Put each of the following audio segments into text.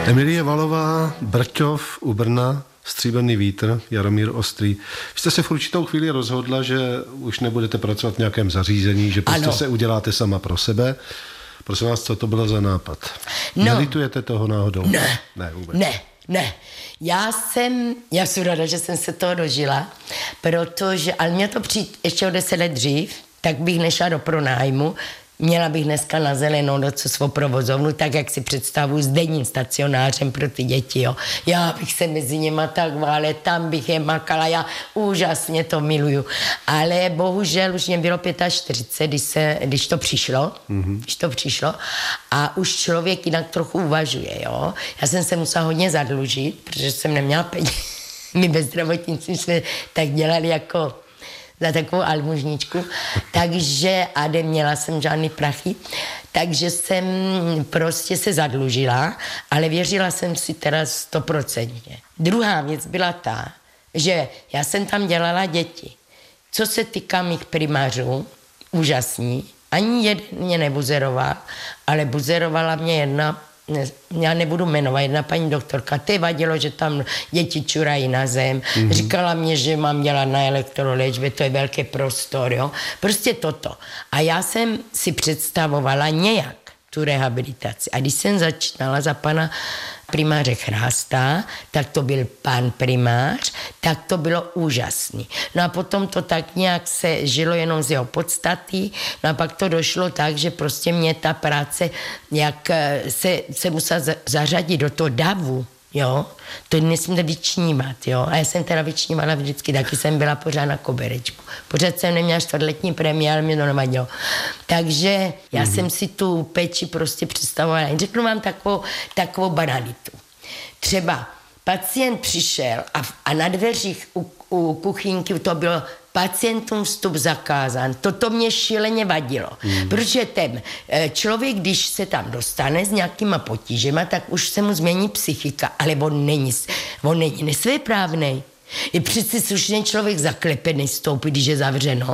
Emilie Valová, Brťov u Brna, Stříbrný vítr, Jaromír Ostrý. Vy jste se v určitou chvíli rozhodla, že už nebudete pracovat v nějakém zařízení, že prostě se uděláte sama pro sebe. Prosím vás, co to bylo za nápad? Nelitujete toho náhodou? Ne. Ne, vůbec. Ne. Já jsem ráda, že jsem se toho dožila, protože, ale mě to přijít ještě o 10 let dřív, tak bych nešla do pronájmu, měla bych dneska na zelenou noc svou provozovnu, tak jak si představuji, s denním stacionářem pro ty děti, jo. Já bych se mezi nima tak vále, tam bych je makala, já úžasně to miluju. Ale bohužel už mě bylo 45, když to přišlo, a už člověk jinak trochu uvažuje, jo. Já jsem se musela hodně zadlužit, protože jsem neměla peníze. My bez zdravotnictví jsme tak dělali jako za takovou almužničku, takže a neměla jsem žádný prachy, takže jsem prostě se zadlužila, ale věřila jsem si teda 100%. Druhá věc byla ta, že já jsem tam dělala děti. Co se týká mých primářů, úžasní, ani jeden mě nebuzeroval, ale buzerovala mě jedna, já nebudu jmenovat, jedna paní doktorka, to vadilo, že tam děti čurají na zem, říkala mě, že mám dělat na elektroléčbě, to je velký prostor, jo, prostě toto. A já jsem si představovala nějak tu rehabilitaci. A když jsem začínala za pana primáře Chrásta, tak to byl pan primář, tak to bylo úžasný. No a potom to tak nějak se žilo jenom z jeho podstaty, no a pak to došlo tak, že prostě mě ta práce, jak se musela zařadit do toho davu, jo, to nesmíte vyčnívat, jo, a já jsem teda vyčnívala vždycky, taky jsem byla pořád na koberečku. Pořád jsem neměla čtvrtletní prémie, ale mě to nevadilo. Takže já jsem si tu péči prostě představovala. Řeknu vám takovou banalitu. Třeba pacient přišel a na dveřích u kuchyňky to bylo pacientům vstup zakázán. Toto mě šíleně vadilo. Protože ten člověk, když se tam dostane s nějakýma potížema, tak už se mu změní psychika, ale on není nesvéprávnej. Je přeci slušný člověk zaklepený stoupí, když je zavřeno.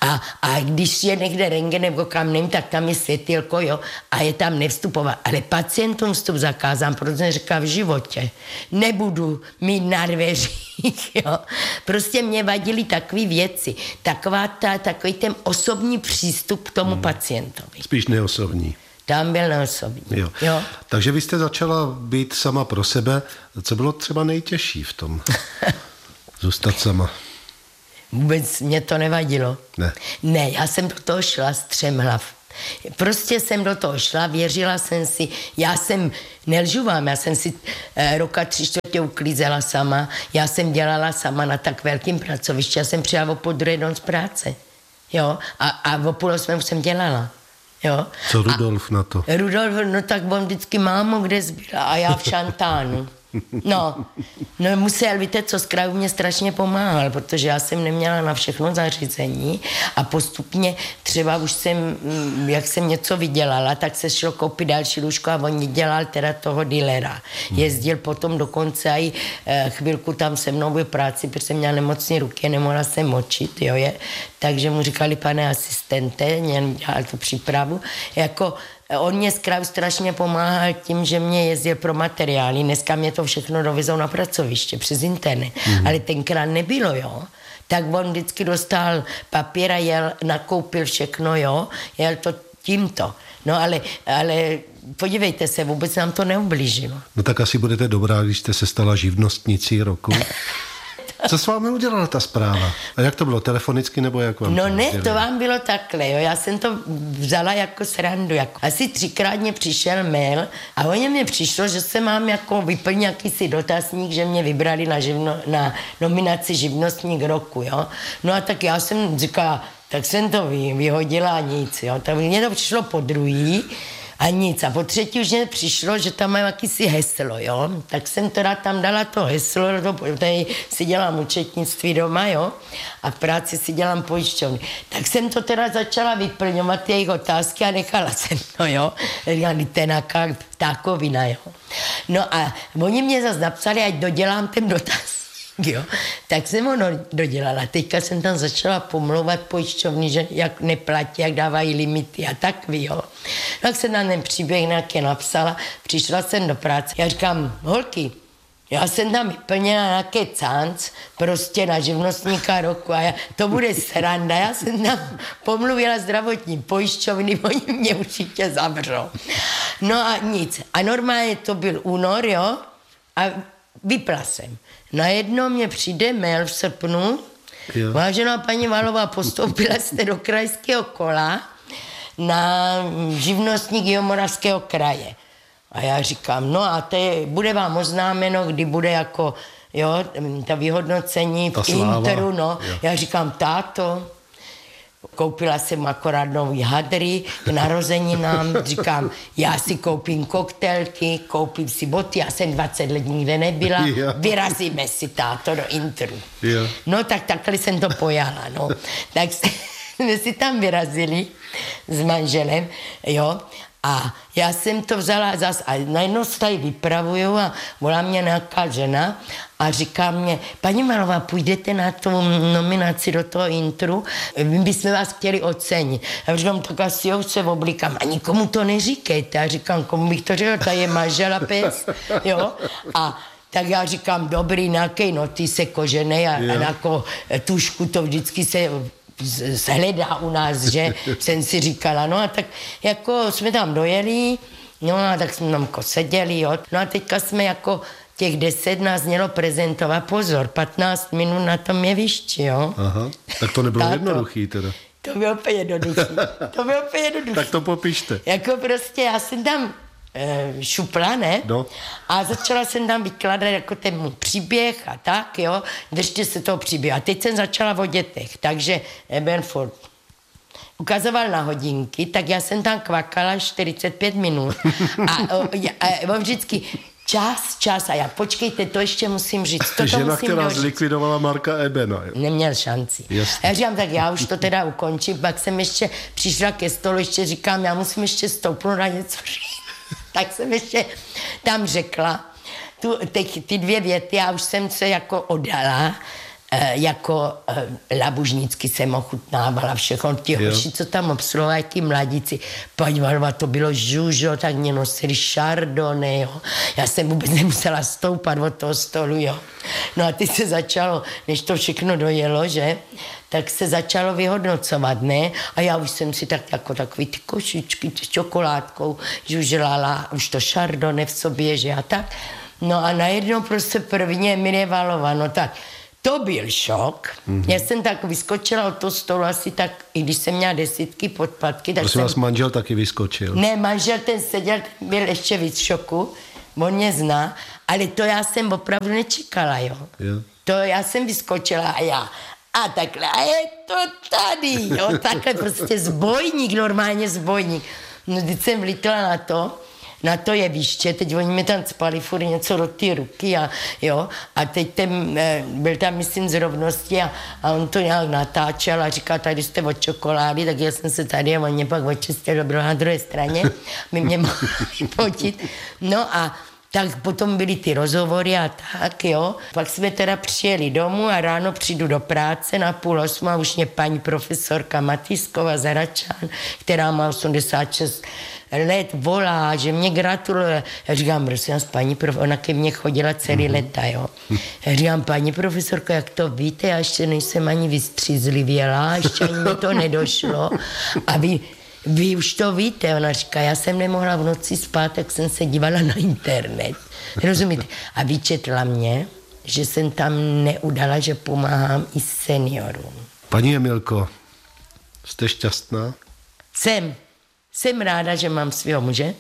A když je někde rentgen nebo kam nevím, tak tam je světýlko, jo, a je tam nevstupovat. Ale pacientům vstup zakázán, protože říká v životě. Nebudu mít na dveřích, jo. Prostě mě vadily takové věci. Takový ten osobní přístup k tomu pacientovi. Spíš neosobní. Tam byl neosobní. Jo. Takže vy jste začala být sama pro sebe. Co bylo třeba nejtěžší v tom? Zůstat sama. Vůbec mě to nevadilo. Ne, já jsem do toho šla z 3 hlav. Prostě jsem do toho šla, věřila jsem si, nelžu vám, já jsem si roka 3/4 uklízela sama, já jsem dělala sama na tak velkým pracovišti, já jsem přijela po druhý den z práce, jo, a o 7:30 jsem dělala. Jo. Co Rudolf na to? Rudolf, no tak on vždycky mámo, kde zbyla a já v šantánu. No musel, víte co, z kraju mě strašně pomáhal, protože já jsem neměla na všechno zařízení a postupně třeba už jak jsem něco vydělala, tak se šlo koupit další lůžko a on dělal teda toho dealera. Jezdil potom dokonce i chvilku tam se mnou v práci, protože jsem měla nemocné ruky, nemohla se močit, jo, takže mu říkali, pane asistente, dělal tu přípravu, jako on mě z kraju strašně pomáhal tím, že mě jezdil pro materiály. Dneska mě to všechno dovezou na pracoviště přes internet. Ale tenkrát nebylo, jo. Tak on vždycky dostal papír a nakoupil všechno, jo. Jel to tímto. No ale podívejte se, vůbec nám to neublížilo. No tak asi budete dobrá, když jste se stala živnostnicí roku. Co s vámi udělala ta zpráva? A jak to bylo, telefonicky nebo jak vám? No ne, to vám bylo takhle, jo. Já jsem to vzala jako srandu. Asi 3krát mě přišel mail a o mě přišlo, že se mám jako vyplnit jakýsi dotazník, že mě vybrali na nominaci živnostník roku, jo. No a tak já jsem říkala, tak jsem to vyhodila a nic, jo. Tak mně to přišlo po druhý a nic. A po třetí už mě přišlo, že tam mám jakýsi heslo, jo. Tak jsem teda tam dala to heslo, tady si dělám účetnictví doma, jo. A v práci si dělám pojišťovny. Tak jsem to teda začala vyplňovat jejich otázky a nechala jsem to, jo. Říkali, to je nějaká ptákovina, jo. No a oni mě zase napsali, ať dodělám ten dotaz. jo, tak jsem ho dodělala. Teďka jsem tam začala pomlouvat pojišťovny, že jak neplatí, jak dávají limity a takový, jo. Tak jsem tam ten příběh nějaké napsala, přišla jsem do práce. Já říkám, holky, já jsem tam vyplnila nějaký canc, prostě na živnostníka roku a to bude sranda. Já jsem tam pomluvila zdravotní pojišťovny, oni mě určitě zavřou. No a nic. A normálně to byl únor, jo, a vypla jsem. Najednou mě přijde mail v srpnu, jo. Vážená paní Valová, postoupila jste do krajského kola na živnostník Jihomoravského kraje. A já říkám, no a bude vám oznámeno, kdy bude jako, jo, ta vyhodnocení v Interu, no. Jo. Já říkám, táto, koupila jsem akorát nový hadry k narozeninám, říkám, já si koupím koktélky, koupím si boty, já jsem 20 let nikde nebyla, vyrazíme si, táto, do Interu. Jo. No tak takhle jsem to pojala, no. Tak jsme si tam vyrazili s manželem, jo. A já jsem to vzala zas a najednou se tady vypravuju a volá mě nějaká žena a říká mě, paní Malová, půjdete na tu nominaci do toho Interu, my bychom vás chtěli ocenit. Já říkám, tak asi já už se oblíkám a nikomu to neříkejte. Já říkám, komu bych to řekl, tady je manžel a pes, jo. A tak já říkám, dobrý, nějakej noty koženej a nějakou tušku, to vždycky se hledá u nás, že jsem si říkala, no a tak jako jsme tam dojeli, no a tak jsme tam jako seděli, jo. No a teďka jsme jako těch 10 nás mělo prezentovat, pozor, 15 minut na tom jevišti, jo. Aha, tak to nebylo jednoduchý teda. To bylo úplně jednoduchý. Tak to popište. Jako prostě já jsem tam šupla, ne? No. A začala jsem tam vykládat jako ten můj příběh a tak, jo. Držte se toho příběhu. A teď jsem začala o dětech, takže Ebenford ukazoval na hodinky, tak já jsem tam kvakala 45 minut. A on vždycky čas. A já, počkejte, to ještě musím říct. Žena, která zlikvidovala Marka Ebena. Jo. Neměl šanci. Jasně. A já říkám, tak já už to teda ukončím. Pak jsem ještě přišla ke stolu, ještě říkám, já musím ještě stoupnout na něco říct. Tak jsem ještě tam řekla ty 2 věty, já už jsem se jako oddala, jako labužnicky jsem ochutnávala všechno, ty hoši, co tam obsluhovali, ty mladíci, paní Valová, to bylo žužo, tak mě nosili šardony, jo. Já jsem vůbec nemusela stoupat od toho stolu, jo. No a teď se začalo, než to všechno dojelo, že, tak se začalo vyhodnocovat, ne? A já už jsem si tak jako takový ty košičky s čokoládkou žužlala, už to šardony v sobě, že a tak. No a najednou prostě prvně Emilie Valová, no tak, to byl šok. Mm-hmm. Já jsem tak vyskočila od toho stolu asi tak, i když jsem měla 10 podpatky. Tak prosím vás, manžel taky vyskočil. Ne, manžel ten seděl, ten byl ještě víc šoku, on mě zná, ale to já jsem opravdu nečekala, jo. To já jsem vyskočila a já. A takhle, a je to tady, jo, takhle prostě zbojník, normálně zbojník. No, když jsem vlítla na to jeviště, teď oni mi tam spali furt něco do ty ruky a jo, a teď byl tam, myslím, z rovnosti a on to nějak natáčel a říkal, tady jste od čokolády, tak já jsem se tady a on mě pak očistil, bylo na druhé straně, by mě mohli fotit. No a tak potom byly ty rozhovory a tak, jo. Pak jsme teda přijeli domů a ráno přijdu do práce na 7:30 a už mě paní profesorka Matýsková z Hradčan, která má 86 let, volá, že mě gratuluje. Já říkám, prosím vás, paní profesorka, ona ke mně chodila celý leta, jo. Já říkám, paní profesorka, jak to víte, já ještě nejsem ani vystřízlivěla, ještě ani mi to nedošlo. A vy už to víte, ona říká, já jsem nemohla v noci spát, tak jsem se dívala na internet. Rozumíte? A vyčetla mě, že jsem tam neudala, že pomáhám i seniorům. Paní Emilko, jste šťastná? Jsem ráda, že mám svého muže,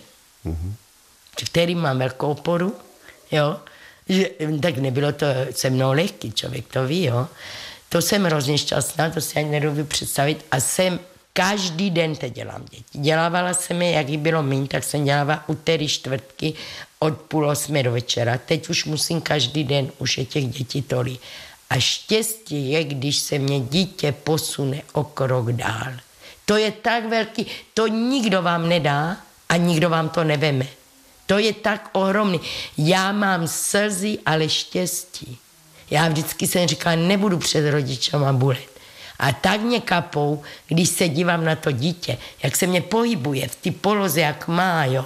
který mám velkou oporu, jo. Že, tak nebylo to se mnou lehký, člověk to ví, jo. To jsem hrozně šťastná, to si ani nedovedu představit a každý den teď dělám děti. Dělávala jsem je, jak jí bylo míň, tak jsem dělávala úterý, čtvrtky od 7:30 do večera. Teď už musím každý den, už je těch dětí tolik. A štěstí je, když se mě dítě posune o krok dál. To je tak velký, to nikdo vám nedá a nikdo vám to neveme. To je tak ohromný. Já mám slzy, ale štěstí. Já vždycky jsem říkala, nebudu před rodičama bulet. A tak mě kapou, když se dívám na to dítě, jak se mě pohybuje v té poloze, jak má, jo.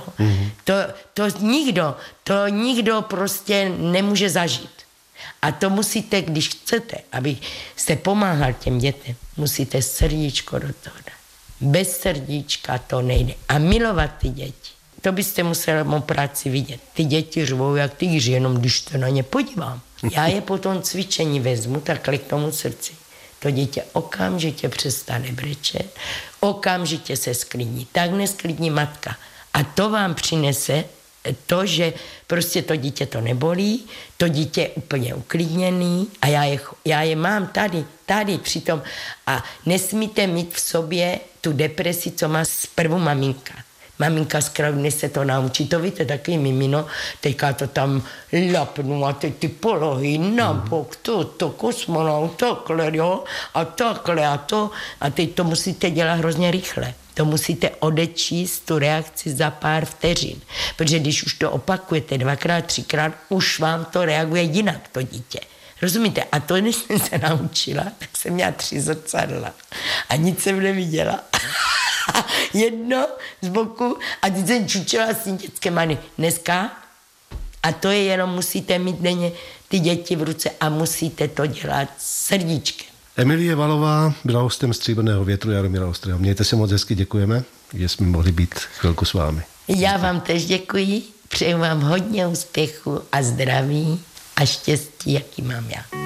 To nikdo prostě nemůže zažít. A to musíte, když chcete, abyste pomáhal těm dětem, musíte srdíčko do toho dát. Bez srdíčka to nejde. A milovat ty děti. To byste museli mou práci vidět. Ty děti řvou jak tygři, jenom když se na ně podívám. Já je po tom cvičení vezmu takhle k tomu srdci. To dítě okamžitě přestane brečet, okamžitě se sklidní. Tak nesklidní matka. A to vám přinese to, že prostě to dítě to nebolí, to dítě je úplně uklidněný a já je mám tady přitom. A nesmíte mít v sobě tu depresi, co má zprvu maminka. Maminka zkrátka se to naučí, to víte, taky mimino, teďka to tam lapnu a teď ty polohy na bok, to kosmonaut, takhle, jo, a takhle a to. A teď to musíte dělat hrozně rychle. To musíte odečíst tu reakci za pár vteřin. Protože když už to opakujete 2x, 3x, už vám to reaguje jinak, to dítě. Rozumíte? A to, když jsem se naučila, tak jsem měla 3 zrcadla. A nic jsem neviděla. Jedno z boku a teď jsem čučela s tím dětským many. Dneska, a to je jenom, musíte mít denně ty děti v ruce a musíte to dělat srdíčkem. Emilie Valová byla hostem Stříbrného větru Jaromíra Ostrého. Mějte se moc hezky, děkujeme, že jsme mohli být chvilku s vámi. Já vám tež děkuji, přeju vám hodně úspěchu a zdraví a štěstí, jaký mám já.